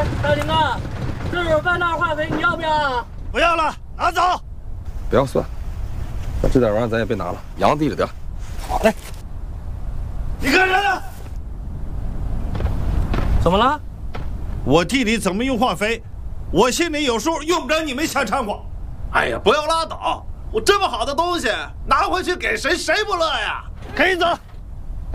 大林啊，这有半袋化肥，你要不要？ 不要了，拿走。 不要算，那这点玩意儿咱也别拿了，扬地里得了。 好嘞。你干啥呢？ 怎么了？ 我地里怎么用化肥，我心里有数，用不着你们瞎掺和。 哎呀，不要拉倒！我这么好的东西拿回去给谁，谁不乐呀？ 赶紧走。